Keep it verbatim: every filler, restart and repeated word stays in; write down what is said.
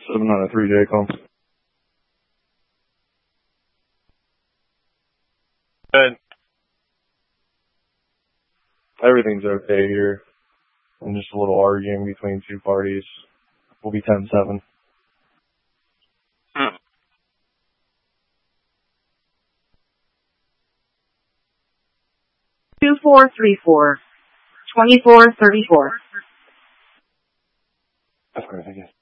seven nine three J, call. Good. Everything's okay here. I'm just a little arguing between two parties. We'll be ten seven. Hmm. two four three four, twenty-four thirty-four. Of course, I guess.